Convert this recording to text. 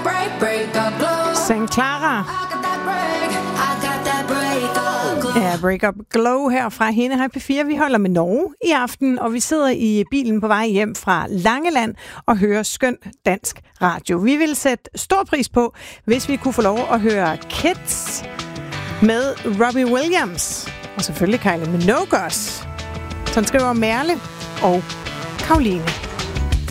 St. Clara. Ja, Break Up Glow her fra hende her P4. Vi holder med Norge i aften, og vi sidder i bilen på vej hjem fra Langeland og hører skøn dansk radio. Vi vil sætte stor pris på, hvis vi kunne få lov at høre Kids med Robbie Williams. Og selvfølgelig Kylie Minogue også. Sådan skriver Merle og Karoline.